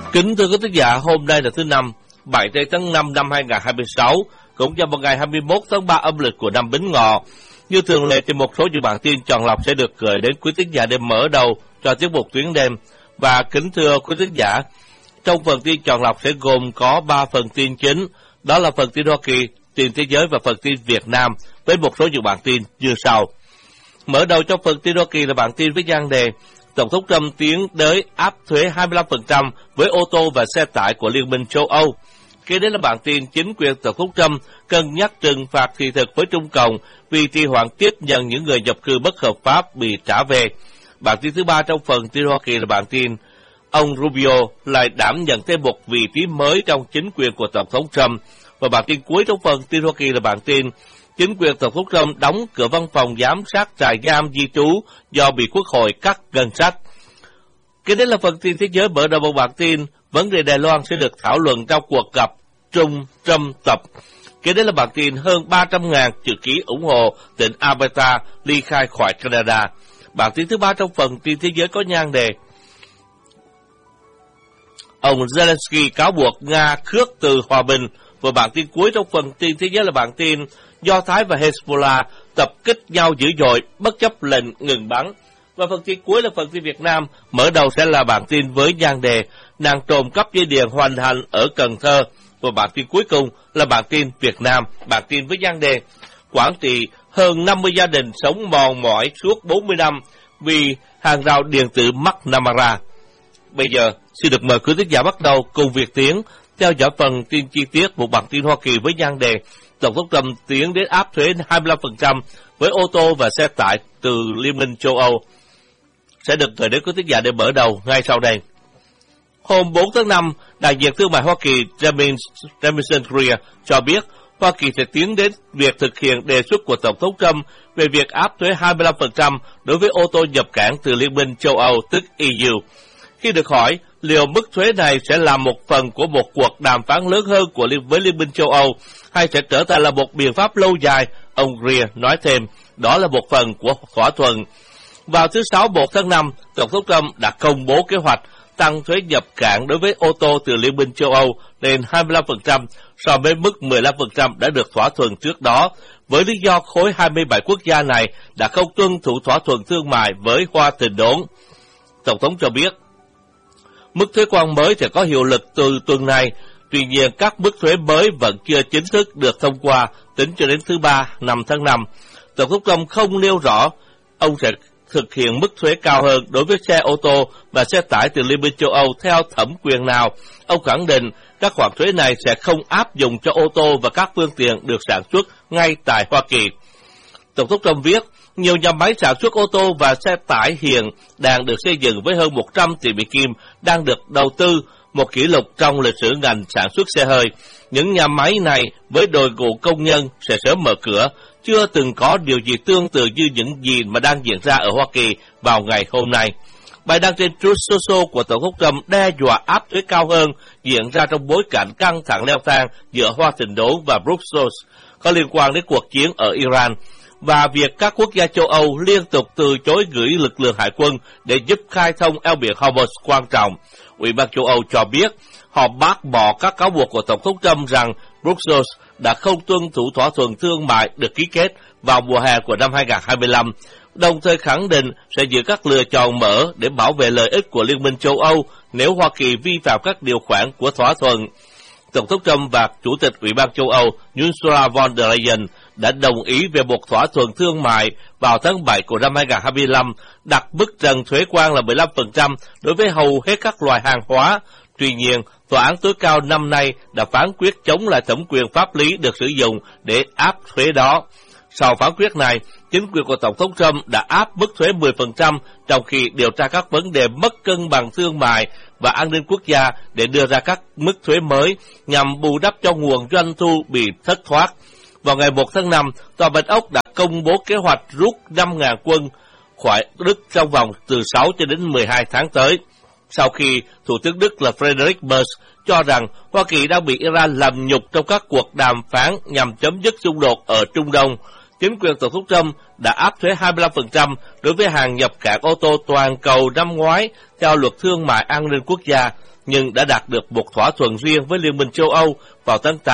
Kính thưa quý thính giả, hôm nay là thứ Năm, 7 tháng 5 năm 2026, cũng vào một ngày 21 tháng 3 âm lịch của năm Bính Ngọ. Như thường lệ thì một số dự bản tin chọn lọc sẽ được gửi đến quý thính giả để mở đầu cho tiết mục tuyến đêm. Và kính thưa quý thính giả, trong phần tin chọn lọc sẽ gồm có 3 phần tin chính, đó là phần tin Hoa Kỳ, tin thế giới và phần tin Việt Nam, với một số dự bản tin như sau. Mở đầu trong phần tin Hoa Kỳ là bản tin với nhan đề Tổng thống Trump tiến tới áp thuế 25% với ô tô và xe tải của Liên minh châu Âu. Kế đến là bản tin chính quyền Tổng thống Trump cân nhắc trừng phạt thị thực với Trung Cộng vì trì hoãn tiếp nhận những người nhập cư bất hợp pháp bị trả về. Bản tin thứ ba trong phần tin Hoa Kỳ là bản tin ông Rubio lại đảm nhận thêm một vị trí mới trong chính quyền của Tổng thống Trump. Và bản tin cuối trong phần tin Hoa Kỳ là bản tin chính quyền Tổng thống Trump đóng cửa văn phòng giám sát trại giam di trú do bị Quốc hội cắt ngân sách. Kế đến là phần tin thế giới, mở đầu một bản tin vấn đề Đài Loan sẽ được thảo luận trong cuộc gặp Trung-Trump tập. Kế đến là bản tin hơn 300.000 chữ ký ủng hộ tỉnh Alberta ly khai khỏi Canada. Bản tin thứ ba trong phần tin thế giới có nhan đề ông Zelensky cáo buộc Nga khước từ hòa bình. Và bản tin cuối trong phần tin thế giới là bản tin Do Thái và Hezbollah tập kích nhau dữ dội bất chấp lệnh ngừng bắn. Và phần tin cuối là phần tin Việt Nam, mở đầu sẽ là bản tin với nhan đề nàng trộm cắp dây điện hoành hành ở Cần Thơ. Và bản tin cuối cùng là bản tin Việt Nam, bản tin với nhan đề Quảng Trị hơn 50 gia đình sống mòn mỏi suốt 40 năm vì hàng rào điện tử McNamara. Bây giờ xin được mời quý thính giả bắt đầu cùng Việt Tiến theo dõi phần tin chi tiết một bản tin Hoa Kỳ với nhan đề Tổng thống Trump tiến đến áp thuế 25% với ô tô và xe tải từ Liên minh châu Âu. Sẽ được gửi đến quý thính giả để mở đầu ngay sau đây. Hôm 4 tháng 5, đại diện thương mại Hoa Kỳ Jamison Greer cho biết Hoa Kỳ sẽ tiến đến việc thực hiện đề xuất của Tổng thống Trump về việc áp thuế 25% đối với ô tô nhập cảng từ Liên minh châu Âu, tức EU. Khi được hỏi liệu mức thuế này sẽ là một phần của một cuộc đàm phán lớn hơn với Liên minh châu Âu hay sẽ trở thành là một biện pháp lâu dài, ông Greer nói thêm, đó là một phần của thỏa thuận. Vào thứ Sáu 1 tháng 5, Tổng thống Trump đã công bố kế hoạch tăng thuế nhập cảng đối với ô tô từ Liên minh châu Âu lên 25% so với mức 15% đã được thỏa thuận trước đó, với lý do khối 27 quốc gia này đã không tuân thủ thỏa thuận thương mại với Hoa Tình đốn. Tổng thống cho biết, mức thuế quan mới sẽ có hiệu lực từ tuần này, tuy nhiên các mức thuế mới vẫn chưa chính thức được thông qua tính cho đến thứ Ba 5 tháng 5. Tổng thống Trump không nêu rõ ông sẽ thực hiện mức thuế cao hơn đối với xe ô tô và xe tải từ Liên minh châu Âu theo thẩm quyền nào. Ông khẳng định các khoản thuế này sẽ không áp dụng cho ô tô và các phương tiện được sản xuất ngay tại Hoa Kỳ. Tổng thống Trump viết, nhiều nhà máy sản xuất ô tô và xe tải hiện đang được xây dựng với hơn 100 tỷ Mỹ Kim đang được đầu tư, một kỷ lục trong lịch sử ngành sản xuất xe hơi. Những nhà máy này với đội ngũ công nhân sẽ sớm mở cửa, chưa từng có điều gì tương tự như những gì mà đang diễn ra ở Hoa Kỳ vào ngày hôm nay. Bài đăng trên Truth Social của Tổng thống Trump đe dọa áp thuế cao hơn diễn ra trong bối cảnh căng thẳng leo thang giữa Hoa Tình đốn và Brussels có liên quan đến cuộc chiến ở Iran, và việc các quốc gia châu Âu liên tục từ chối gửi lực lượng hải quân để giúp khai thông eo biển Hormuz quan trọng. Ủy ban châu Âu cho biết họ bác bỏ các cáo buộc của Tổng thống Trump rằng Brussels đã không tuân thủ thỏa thuận thương mại được ký kết vào mùa hè của năm 2025, đồng thời khẳng định sẽ giữ các lựa chọn mở để bảo vệ lợi ích của Liên minh châu Âu nếu Hoa Kỳ vi phạm các điều khoản của thỏa thuận. Tổng thống Trump và Chủ tịch Ủy ban châu Âu Ursula von der Leyen đã đồng ý về một thỏa thuận thương mại vào tháng 7 của năm 2025, đặt mức trần thuế quan là 15% đối với hầu hết các loại hàng hóa. Tuy nhiên, Tòa án tối cao năm nay đã phán quyết chống lại thẩm quyền pháp lý được sử dụng để áp thuế đó. Sau phán quyết này, chính quyền của Tổng thống Trump đã áp mức thuế 10% trong khi điều tra các vấn đề mất cân bằng thương mại và an ninh quốc gia để đưa ra các mức thuế mới nhằm bù đắp cho nguồn doanh thu bị thất thoát. Vào ngày 1 tháng 5, Tòa Bạch Ốc đã công bố kế hoạch rút 5.000 quân khỏi Đức trong vòng từ 6 cho đến 12 tháng tới. Sau khi Thủ tướng Đức là Friedrich Merz cho rằng Hoa Kỳ đang bị Iran làm nhục trong các cuộc đàm phán nhằm chấm dứt xung đột ở Trung Đông, chính quyền Tổng thống Trump đã áp thuế 25% đối với hàng nhập cảng ô tô toàn cầu năm ngoái theo luật thương mại an ninh quốc gia, nhưng đã đạt được một thỏa thuận riêng với Liên minh châu Âu vào tháng 8